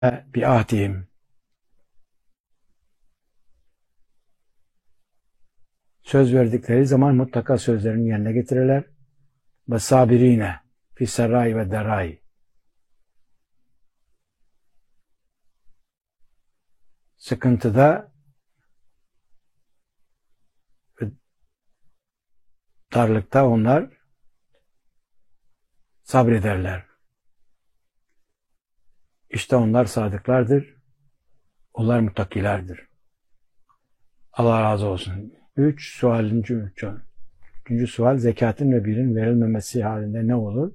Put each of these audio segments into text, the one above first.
bi'ahdihim. Söz verdikleri zaman mutlaka sözlerini yerine getirirler. Ve sabirine fisserrai ve derai. Sıkıntıda ve darlıkta onlar sabrederler. İşte onlar sadıklardır. Onlar muttakilerdir. Allah razı olsun. Üçüncü sual, zekatın ve birin verilmemesi halinde ne olur?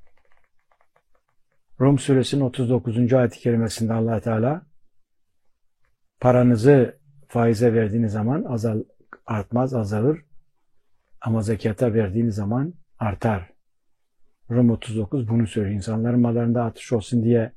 Rum suresinin 39. ayet-i kerimesinde Allah Teala paranızı faize verdiğiniz zaman artmaz, azalır. Ama zekata verdiğiniz zaman artar. Rum 39 bunu söylüyor. İnsanların mallarında artış olsun diye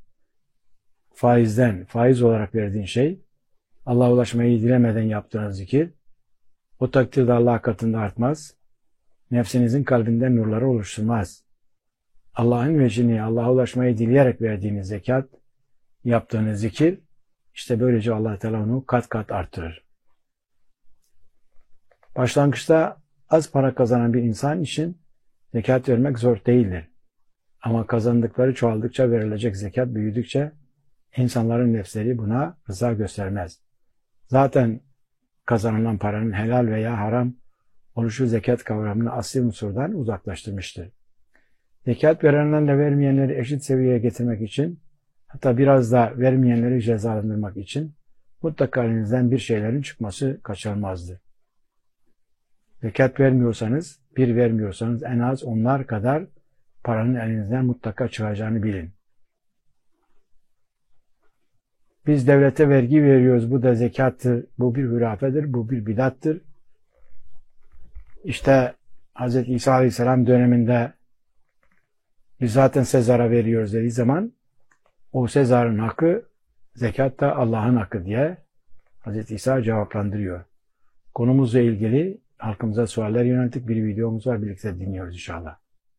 faiz olarak verdiğin şey, Allah'a ulaşmayı dilemeden yaptığınız zikir, o takdirde Allah katında artmaz. Nefsinizin kalbinden nurları oluşturmaz. Allah'ın vecihini, Allah'a ulaşmayı dileyerek verdiğiniz zekat, yaptığınız zikir, işte böylece Allah Teala onu kat kat artırır. Başlangıçta az para kazanan bir insan için zekat vermek zor değildir. Ama kazandıkları çoğaldıkça, verilecek zekat büyüdükçe insanların nefsleri buna rıza göstermez. Zaten kazanılan paranın helal veya haram oluşu zekat kavramını asli unsurdan uzaklaştırmıştır. Zekat verenlerle vermeyenleri eşit seviyeye getirmek için, hatta biraz da vermeyenleri cezalandırmak için mutlaka elinizden bir şeylerin çıkması kaçınılmazdır. Zekat vermiyorsanız en az onlar kadar paranın elinizden mutlaka çıkacağını bilin. Biz devlete vergi veriyoruz, bu da zekattır, bu bir hürafedir, bu bir bidattır. İşte Hz. İsa Aleyhisselam döneminde biz zaten Sezar'a veriyoruz dediği zaman o Sezar'ın hakkı, zekat da Allah'ın hakkı diye Hz. İsa cevaplandırıyor. Konumuzla ilgili halkımıza sualler yönelttik. Bir videomuz var, birlikte dinliyoruz inşallah.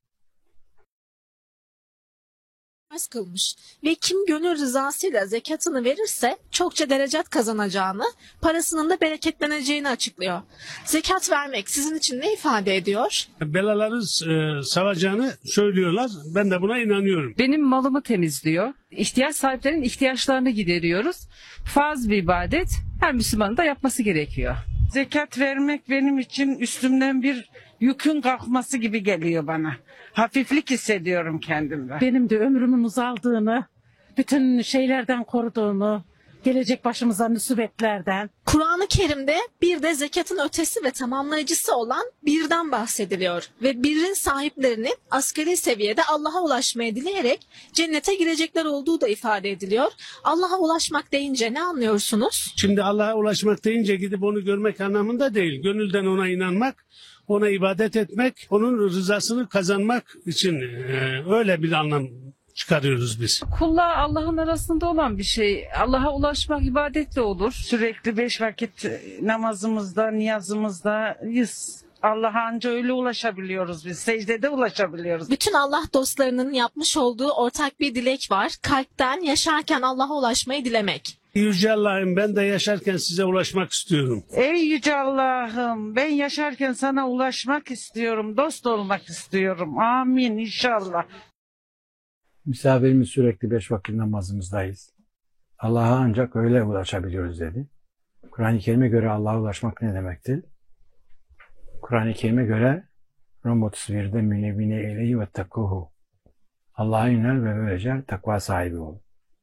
Kılmış ve kim gönül rızasıyla zekatını verirse çokça derecat kazanacağını, parasının da bereketleneceğini açıklıyor. Zekat vermek sizin için ne ifade ediyor? Belaları salacağını söylüyorlar. Ben de buna inanıyorum. Benim malımı temizliyor. İhtiyaç sahiplerinin ihtiyaçlarını gideriyoruz. Farz bir ibadet, her Müslümanın da yapması gerekiyor. Zekat vermek benim için üstümden bir yükün kalkması gibi geliyor bana. Hafiflik hissediyorum kendimde. Benim de ömrümün uzaldığını, bütün şeylerden koruduğunu, gelecek başımıza musibetlerden. Kur'an-ı Kerim'de bir de zekatın ötesi ve tamamlayıcısı olan birden bahsediliyor. Ve birin sahiplerinin asgari seviyede Allah'a ulaşmaya dileyerek cennete girecekler olduğu da ifade ediliyor. Allah'a ulaşmak deyince ne anlıyorsunuz? Şimdi Allah'a ulaşmak deyince gidip onu görmek anlamında değil. Gönülden ona inanmak, ona ibadet etmek, onun rızasını kazanmak için öyle bir anlam çıkarıyoruz biz. Kulla Allah'ın arasında olan bir şey. Allah'a ulaşmak ibadetle olur. Sürekli 5 vakit namazımızda, niyazımızdayız. Allah'a anca öyle ulaşabiliyoruz biz. Secdede ulaşabiliyoruz. Bütün Allah dostlarının yapmış olduğu ortak bir dilek var. Kalpten yaşarken Allah'a ulaşmayı dilemek. Yüce Allah'ım, ben de yaşarken size ulaşmak istiyorum. Ey Yüce Allah'ım, ben yaşarken sana ulaşmak istiyorum. Dost olmak istiyorum. Amin inşallah. Misafirimiz sürekli 5 vakit namazımızdayız. Allah'a ancak öyle ulaşabiliyoruz dedi. Kur'an-ı Kerim'e göre Allah'a ulaşmak ne demektir? Kur'an-ı Kerim'e göre Rum 31'de münevvine ileyhi ve takkuhu. Allah'a yönel ve böylece takva sahibi ol.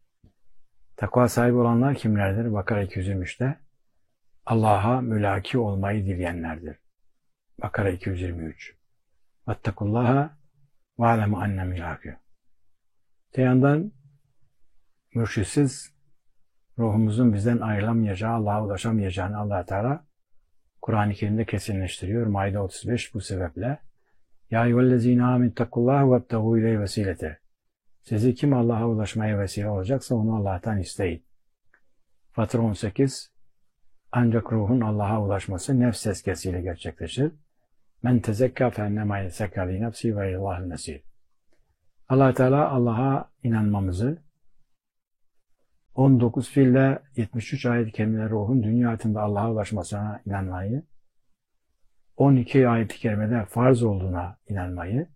Takva sahibi olanlar kimlerdir? Bakara 223'te Allah'a mülaki olmayı dileyenlerdir. Bakara 223. Vettekullaha ve alemu enne mülaki. Öte yandan mürşitsiz ruhumuzun bizden ayrılamayacağı, Allah'a ulaşamayacağını Allah Teala Kur'an-ı Kerim'de kesinleştiriyor. Maide 35 bu sebeple. Ya eyyühellezine amin takullaha vebtehu ileyhi vesilete. Sizi kim Allah'a ulaşmaya vesile olacaksa onu Allah'tan isteyin. Fatır 18. Ancak ruhun Allah'a ulaşması nefs tezkiyesiyle gerçekleşir. Men tezekka fennema yesekka li nefsi ve illahü nesir. Allah Teala Allah'a inanmamızı, 19 fiille 73 ayet-i kerime ruhun dünya hayatında Allah'a ulaşmasına inanmayı, 12 ayet-i kerimede farz olduğuna inanmayı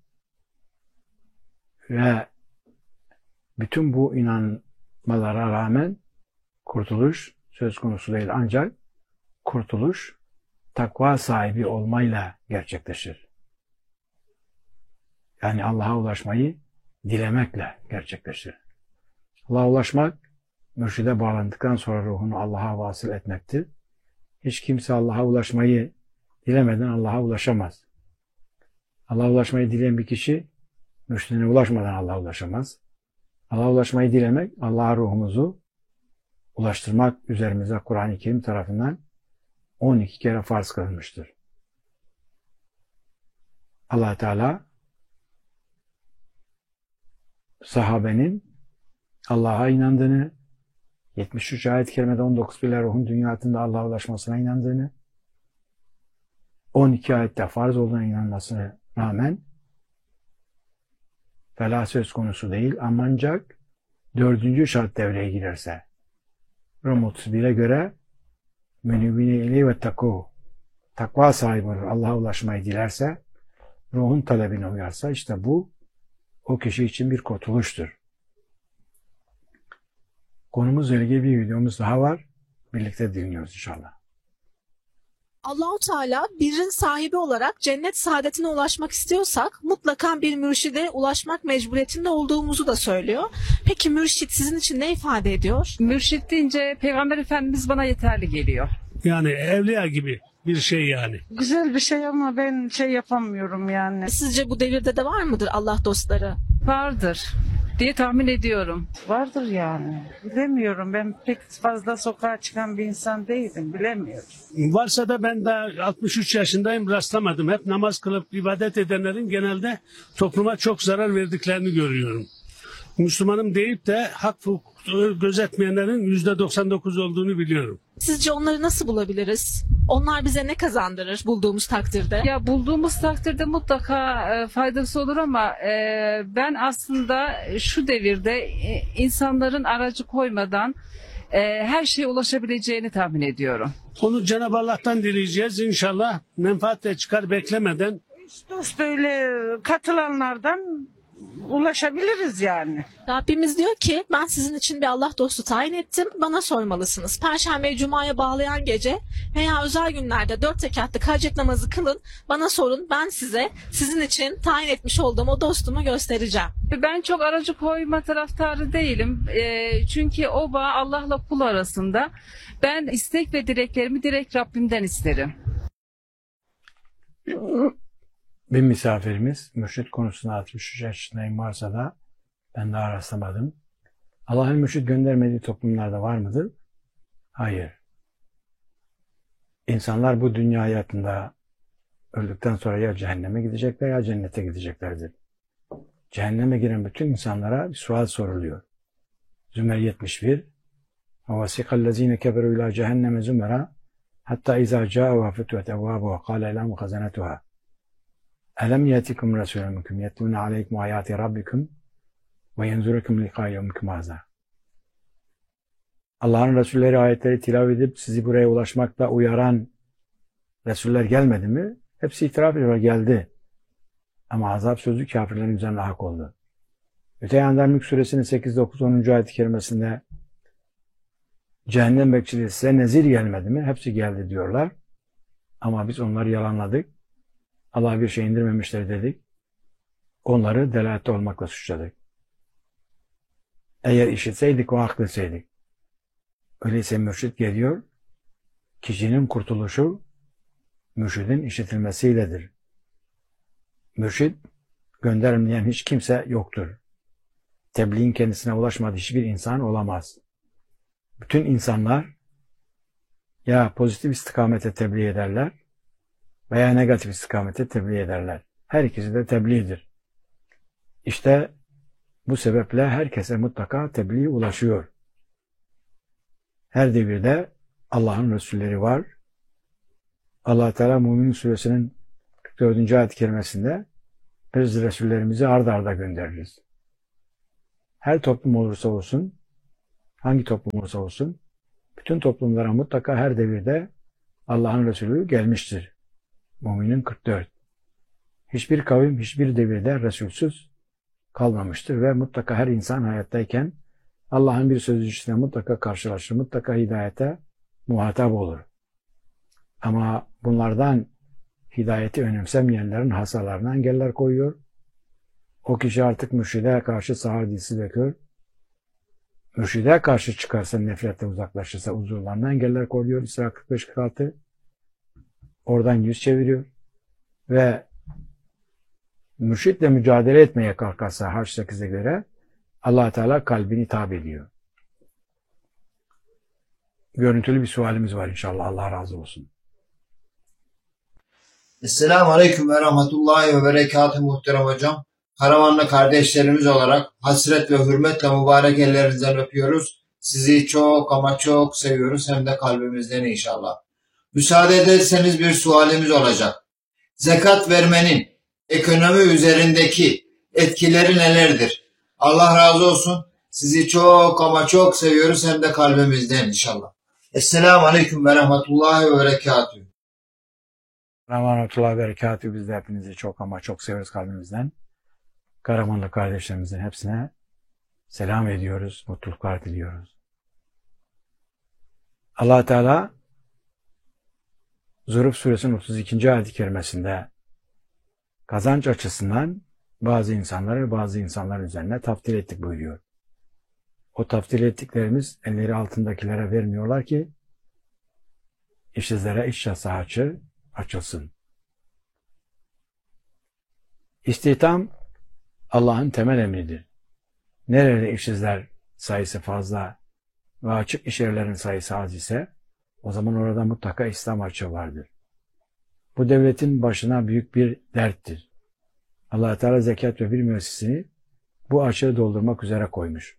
ve bütün bu inanmalara rağmen kurtuluş söz konusu değil, ancak kurtuluş takva sahibi olmayla gerçekleşir. Yani Allah'a ulaşmayı dilemekle gerçekleşir. Allah'a ulaşmak, mürşide bağlandıktan sonra ruhunu Allah'a vasıl etmektir. Hiç kimse Allah'a ulaşmayı dilemeden Allah'a ulaşamaz. Allah'a ulaşmayı dileyen bir kişi, mürşidine ulaşmadan Allah'a ulaşamaz. Allah'a ulaşmayı dilemek, Allah'a ruhumuzu ulaştırmak üzerimize Kur'an-ı Kerim tarafından 12 kere farz kılınmıştır. Allah Teala sahabenin Allah'a inandığını, 73 ayet-i kerimede 19 bile ruhun dünya hayatında Allah'a ulaşmasına inandığını, 12 ayette farz olduğuna inanmasına rağmen felah söz konusu değil, ancak 4. şart devreye girerse, Rum 31'e göre menübine ileyhi ve takva sahibi olur, Allah'a ulaşmayı dilerse, ruhun talebine uyarsa, işte bu o kişi için bir kurtuluştur. Konumuzla ilgili bir videomuz daha var. Birlikte dinliyoruz inşallah. Allahu Teala birrin sahibi olarak cennet saadetine ulaşmak istiyorsak mutlaka bir mürşide ulaşmak mecburiyetinde olduğumuzu da söylüyor. Peki mürşit sizin için ne ifade ediyor? Mürşit deyince Peygamber Efendimiz bana yeterli geliyor. Yani evliya gibi bir şey yani. Güzel bir şey ama ben yapamıyorum yani. Sizce bu devirde de var mıdır Allah dostları? Vardır diye tahmin ediyorum. Vardır yani. Bilemiyorum. Ben pek fazla sokağa çıkan bir insan değilim. Bilemiyorum. Varsa da ben daha 63 yaşındayım, rastlamadım. Hep namaz kılıp ibadet edenlerin genelde topluma çok zarar verdiklerini görüyorum. Müslümanım deyip de hak hukuk gözetmeyenlerin %99 olduğunu biliyorum. Sizce onları nasıl bulabiliriz? Onlar bize ne kazandırır bulduğumuz takdirde? Ya bulduğumuz takdirde mutlaka faydası olur ama ben aslında şu devirde insanların aracı koymadan her şeye ulaşabileceğini tahmin ediyorum. Onu Cenab-ı Allah'tan dileyeceğiz. İnşallah menfaat de çıkar beklemeden. Dost böyle katılanlardan ulaşabiliriz yani. Rabbimiz diyor ki ben sizin için bir Allah dostu tayin ettim. Bana sormalısınız. Perşembe Cuma'ya bağlayan gece veya özel günlerde 4 rekatlık hacet namazı kılın. Bana sorun, ben size sizin için tayin etmiş olduğum o dostumu göstereceğim. Ben çok aracı koyma taraftarı değilim. Çünkü o bağ Allah'la kul arasında. Ben istek ve dileklerimi direkt Rabbimden isterim. Bir misafirimiz mürşit konusunda 63 yaşındayım varsa da ben daha rastlamadım. Allah'ın mürşit göndermediği toplumlarda var mıdır? Hayır. İnsanlar bu dünya hayatında öldükten sonra ya cehenneme gidecekler ya cennete gideceklerdir. Cehenneme giren bütün insanlara bir sual soruluyor. Zümer 71 وَوَسِقَ الَّذ۪ينَ كَبَرُوا اِلٰى جَهَنَّمَ زُمَرًا حَتَّى اِذَا جَاءُوهَا فُتْوَتْ اَبْوَابُهَا قَالَ لَهُمْ خَزَنَتُهَا أَلَمْ يَأْتِكُمْ رَسُولٌ مِنْكُمْ يَتْلُونَ عَلَيْكُمْ آيَاتِ رَبِّكُمْ وَيَنْذُرُكُمْ لِقَاءَ يَوْمِكُمْ هَٰذَا. Allah'ın Resulleri ayetleri tilavet edip sizi buraya ulaşmakla uyaran Resuller gelmedi mi? Hepsi itiraf ediyor, geldi. Ama azap sözü kafirlerin üzerine hak oldu. Öte yandan Mülk Suresinin 8, 9, 10. ayet-i kerimesinde cehennem bekçileri size nezir gelmedi mi? Hepsi geldi diyorlar. Ama biz onları yalanladık. Allah bir şey indirmemişler dedik. Onları delalette olmakla suçladık. Eğer işitseydik ve akletseydik. Öyleyse mürşit geliyor. Kişinin kurtuluşu mürşidin işitilmesiyledir. Mürşid göndermeyen hiç kimse yoktur. Tebliğin kendisine ulaşmadığı hiçbir insan olamaz. Bütün insanlar ya pozitif istikamete tebliğ ederler veya negatif istikamete tebliğ ederler. Her ikisi de tebliğdir. İşte bu sebeple herkese mutlaka tebliğ ulaşıyor. Her devirde Allah'ın Resulleri var. Allah Teala Mümin Suresinin 44. ayet-i kerimesinde biz Resullerimizi ard arda göndeririz. Her toplum olursa olsun hangi toplum olursa olsun, bütün toplumlara mutlaka her devirde Allah'ın Resulü gelmiştir. Müminin 44. Hiçbir kavim, hiçbir devirde Resulsüz kalmamıştır ve mutlaka her insan hayattayken Allah'ın bir sözcüsüne mutlaka karşılaşır, mutlaka hidayete muhatap olur. Ama bunlardan hidayeti önemsemeyenlerin hasalarına engeller koyuyor. O kişi artık mürşide karşı sağır dilsi döküyor. Mürşide karşı çıkarsa, nefretle uzaklaşırsa huzurlarına engeller koyuyor. İsra 45-46. Oradan yüz çeviriyor. Ve mürşitle mücadele etmeye kalkarsa Haç 8'e göre Allah Teala kalbini tabi ediyor. Görüntülü bir sualimiz var inşallah. Allah razı olsun. Esselamu Aleyküm ve Rahmetullahi ve Berekatuhu muhterem hocam. Karamanlı kardeşlerimiz olarak hasret ve hürmetle mübarek ellerinizden öpüyoruz. Sizi çok ama çok seviyoruz, hem de kalbimizden inşallah. Müsaade ederseniz bir sualimiz olacak. Zekat vermenin ekonomi üzerindeki etkileri nelerdir? Allah razı olsun. Sizi çok ama çok seviyoruz, hem de kalbimizden inşallah. Esselamu Aleyküm ve Rahmetullahi ve Berekatuhu. Rahmetullahi ve Berekatuhu. Biz de hepinizi çok ama çok seviyoruz kalbimizden. Karamanlı kardeşlerimizin hepsine selam ediyoruz, mutluluklar diliyoruz. Allah Teala Zuhruf Suresinin 32. ayet-i kerimesinde kazanç açısından bazı insanları bazı insanlar üzerine taftil ettik buyuruyor. O taftil ettiklerimiz elleri altındakilere vermiyorlar ki işsizlere iş sahaçı açılsın. İstihdam Allah'ın temel emridir. Nerede işsizler sayısı fazla ve açık iş yerlerinin sayısı az ise o zaman orada mutlaka İslam açığı vardır. Bu devletin başına büyük bir derttir. Allah Teala zekat ve bir müessesini bu açığı doldurmak üzere koymuş.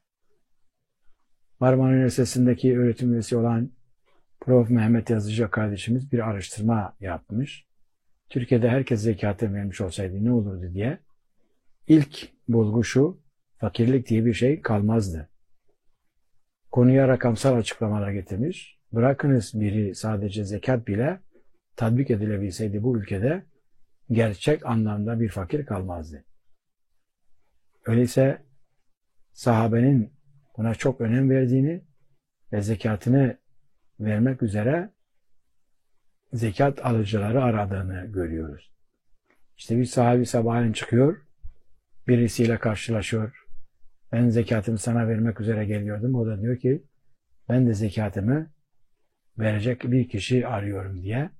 Marmara Üniversitesi'ndeki öğretim üyesi olan Prof. Mehmet Yazıcı kardeşimiz bir araştırma yapmış. Türkiye'de herkes zekatı vermiş olsaydı ne olurdu diye. İlk bulgu şu, fakirlik diye bir şey kalmazdı. Konuya rakamsal açıklamalar getirmiş. Bırakınız biri sadece zekat bile tatbik edilebilseydi bu ülkede gerçek anlamda bir fakir kalmazdı. Öyleyse sahabenin buna çok önem verdiğini ve zekatını vermek üzere zekat alıcıları aradığını görüyoruz. İşte bir sahabi sabahleyin çıkıyor, birisiyle karşılaşıyor. Ben zekatımı sana vermek üzere geliyordum. O da diyor ki ben de zekatımı verecek bir kişi arıyorum diye.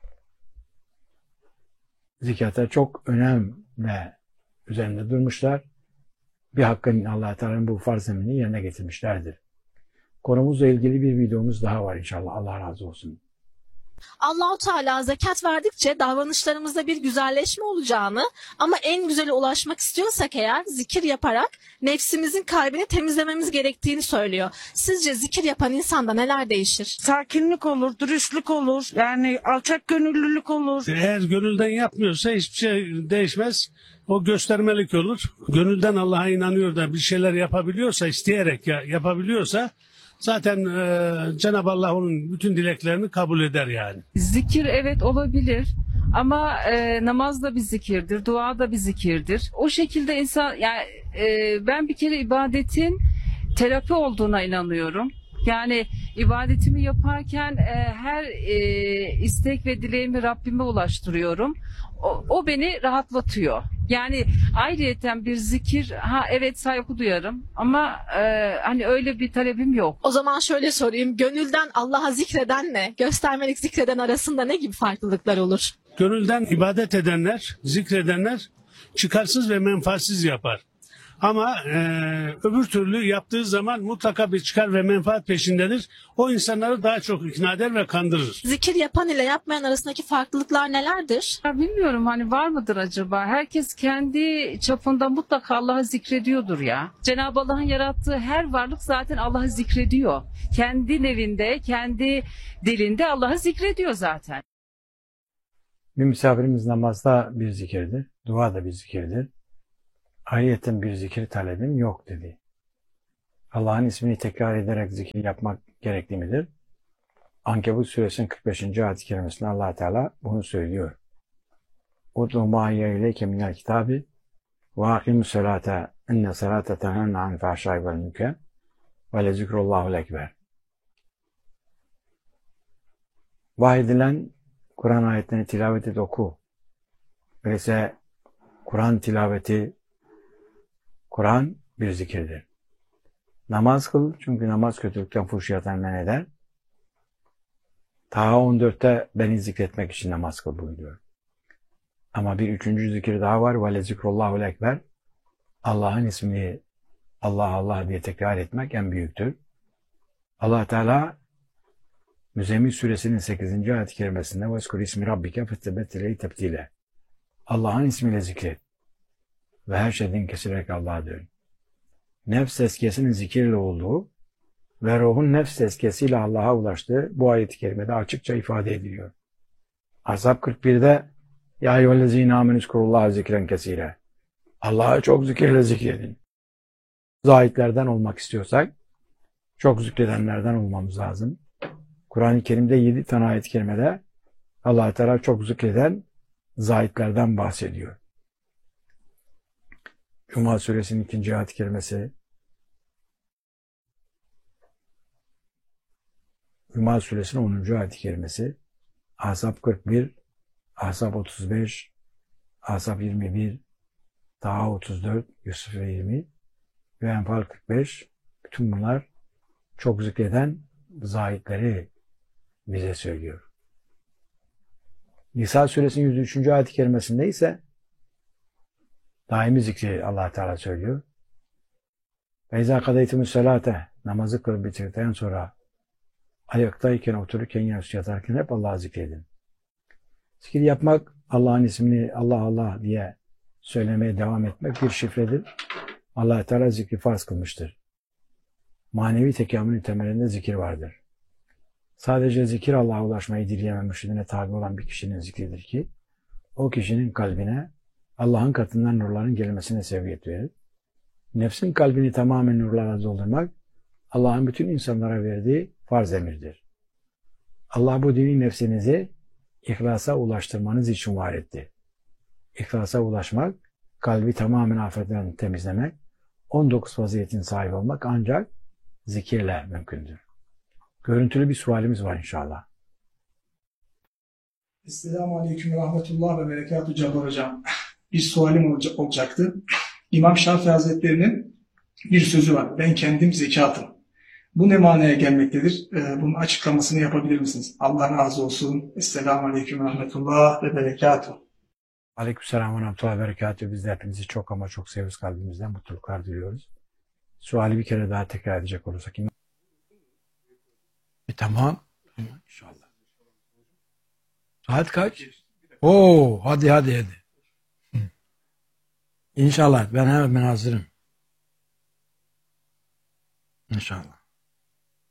Zekata çok önemli üzerinde durmuşlar. Bir hakkın Allah Teala'nın bu farz emrini yerine getirmişlerdir. Konumuzla ilgili bir videomuz daha var inşallah. Allah razı olsun. Allah-u Teala zekat verdikçe davranışlarımızda bir güzelleşme olacağını ama en güzele ulaşmak istiyorsak eğer zikir yaparak nefsimizin kalbini temizlememiz gerektiğini söylüyor. Sizce zikir yapan insanda neler değişir? Sakinlik olur, dürüstlük olur, yani alçak gönüllülük olur. Eğer gönülden yapmıyorsa hiçbir şey değişmez. O göstermelik olur. Gönülden Allah'a inanıyor da bir şeyler yapabiliyorsa, isteyerek yapabiliyorsa zaten Cenab-ı Allah onun bütün dileklerini kabul eder yani. Zikir evet olabilir ama namaz da bir zikirdir, dua da bir zikirdir. O şekilde insan yani ben bir kere ibadetin terapi olduğuna inanıyorum. Yani ibadetimi yaparken her istek ve dileğimi Rabbime ulaştırıyorum. O beni rahatlatıyor. Yani ayrıyeten bir zikir, evet saygı duyarım ama hani öyle bir talebim yok. O zaman şöyle sorayım. Gönülden Allah'a zikredenle göstermelik zikreden arasında ne gibi farklılıklar olur? Gönülden ibadet edenler, zikredenler çıkarsız ve menfaatsiz yapar. Ama öbür türlü yaptığı zaman mutlaka bir çıkar ve menfaat peşindedir. O insanları daha çok ikna eder ve kandırır. Zikir yapan ile yapmayan arasındaki farklılıklar nelerdir? Ya bilmiyorum hani var mıdır acaba? Herkes kendi çapında mutlaka Allah'ı zikrediyordur ya. Cenab-ı Allah'ın yarattığı her varlık zaten Allah'ı zikrediyor. Kendi nevinde, kendi dilinde Allah'ı zikrediyor zaten. Bir misafirimiz namazda bir zikirdir, dua da bir zikirdir. Ayrıyeten bir zikir talebim yok dedi. Allah'ın ismini tekrar ederek zikir yapmak gerekli midir? Ankebut suresinin 45. ayet-i kerimesinde Allah Teala bunu söylüyor. Utlu ma'iyye ileyke minel kitabi ve akimus salate inne salate tenhenne anil fahşai vel münker ve le zikrullahul ekber. Vahyedilen Kur'an ayetlerini tilavet et, oku. Öyleyse Kur'an tilaveti, Kur'an bir zikirdir. Namaz kıl, çünkü namaz kötülükten, fuhşiyattan men eder. Taha 14'te beni zikretmek için namaz kıl buyuruyor. Ama bir üçüncü zikir daha var. Ve le zikrullahul ekber. Allah'ın ismini Allah Allah diye tekrar etmek en büyüktür. Allah Teala Müzzemmil suresinin 8. ayet-i kerimesinde وَاسْكُرْ اسْمِ رَبِّكَ فَتَّبَتِّلَيْ تَبْتِيلًا. Allah'ın ismiyle zikret ve her şeyden kesilerek Allah'a dön. Nefs tezkiyesinin zikirle olduğu ve ruhun nefs tezkiyesiyle Allah'a ulaştığı bu ayet-i kerimede açıkça ifade ediliyor. Ahzab 41'de Ya eyyühellezîne âmenû uzkurullâhe zikren kesîre. Allah'a çok zikirle zikredin. Zahitlerden olmak istiyorsak çok zikredenlerden olmamız lazım. Kur'an-ı Kerim'de 7 tane ayet-i kerimede Allah Teala çok zikreden zahitlerden bahsediyor. Cuma suresinin 2. ayet-i kerimesi, Cuma suresinin 10. ayet-i kerimesi, Ahzab 41, Ahzab 35, Ahzab 21, Taha 34, Yusuf 20 ve Enfal 45, bütün bunlar çok zikreden zahitleri bize söylüyor. Nisa suresinin 103. ayet-i kerimesinde ise daimi zikri Allah Teala söylüyor. Ve izâ kadeytumü's salâte, namazı kılıp bitirdikten sonra ayaktayken, otururken, yatarken hep Allah'ı zikredin. Zikir yapmak, Allah'ın ismini Allah Allah diye söylemeye devam etmek bir şifredir. Allah Teala zikri farz kılmıştır. Manevi tekamülün temelinde zikir vardır. Sadece zikir Allah'a ulaşmayı dileyen ve mürşidine tabi olan bir kişinin zikridir ki, o kişinin kalbine Allah'ın katından nurların gelmesine sebebiyet verir. Nefsin kalbini tamamen nurlarla doldurmak, Allah'ın bütün insanlara verdiği farz emirdir. Allah bu dini nefsinizi ihlasa ulaştırmanız için var etti. İhlasa ulaşmak, kalbi tamamen afetlerden temizlemek, 19 faziletin sahibi olmak ancak zikirle mümkündür. Görüntülü bir sualimiz var inşallah. Esselamu Aleyküm ve Rahmetullah ve Berekatuhu Cabbar Hocam. Bir sualim olacaktı. İmam Şafii Hazretleri'nin bir sözü var. Ben kendim zekatım. Bu ne manaya gelmektedir? Bunun açıklamasını yapabilir misiniz? Allah razı olsun. Esselamu Aleyküm ve Rahmetullah ve Berekatuhu. Aleykümselam ve Rahmetullah ve Berekatuhu. Biz de hepinizi çok ama çok seviyoruz, kalbimizden mutluluklar diliyoruz. Suali bir kere daha tekrar edecek olursak. Tamam. İnşallah. Saat kaç? Oo, hadi. İnşallah. Ben hemen hazırım. İnşallah.